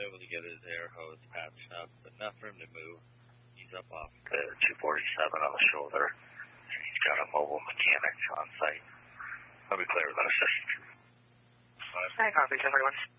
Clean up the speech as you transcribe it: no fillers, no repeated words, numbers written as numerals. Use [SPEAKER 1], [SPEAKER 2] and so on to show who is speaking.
[SPEAKER 1] able to get his air hose patched up, but enough for him to move. He's up off the 247 on the shoulder, and he's got a mobile mechanic on site. I'll be clear without assistance.
[SPEAKER 2] Hi, copy, 1041.